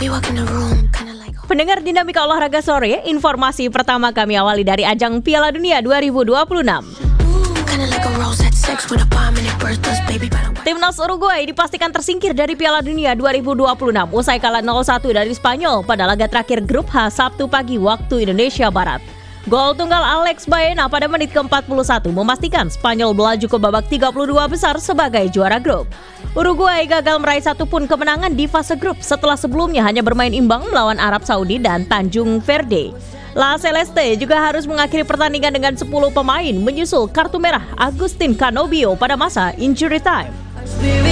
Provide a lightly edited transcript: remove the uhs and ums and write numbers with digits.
Pendengar Dinamika Olahraga Sore, informasi pertama kami awali dari ajang Piala Dunia 2026. Timnas Uruguay dipastikan tersingkir dari Piala Dunia 2026 usai kalah 0-1 dari Spanyol pada laga terakhir grup H Sabtu pagi waktu Indonesia Barat. Gol tunggal Alex Baena pada menit ke-41 memastikan Spanyol melaju ke babak 32 besar sebagai juara grup. Uruguay gagal meraih satu pun kemenangan di fase grup setelah sebelumnya hanya bermain imbang melawan Arab Saudi dan Tanjung Verde. La Celeste juga harus mengakhiri pertandingan dengan 10 pemain menyusul kartu merah Agustin Canobio pada masa injury time.